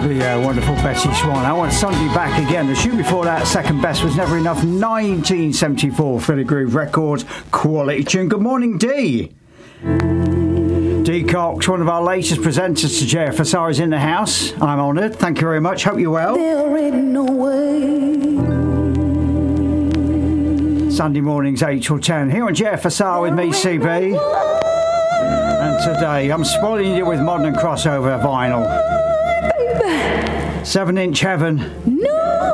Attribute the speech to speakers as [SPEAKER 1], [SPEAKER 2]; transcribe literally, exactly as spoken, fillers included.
[SPEAKER 1] The uh, wonderful Betty Swan. I want Sunday back again. The shoe before that, second best, was Never Enough. nineteen seventy-four Philly Groove Records quality tune. Good morning, Dee. Dee Cox, one of our latest presenters to J F S R, is in the house. I'm honoured. Thank you very much. Hope you're well.
[SPEAKER 2] There ain't no way.
[SPEAKER 1] Sunday mornings, eight till ten. Here on J F S R with me, C B. And today, I'm spoiling you with modern and crossover vinyl. seven inch heaven.
[SPEAKER 2] No.